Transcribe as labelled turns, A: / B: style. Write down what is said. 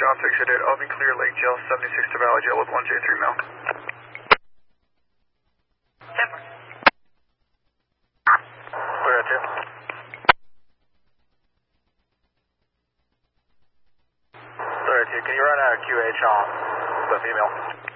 A: John 688, Albany Clear Lake Jail 76 to Valley Jail with 1J3 mail. Clear at 2. Clear at 2. Can you run a QH on the female?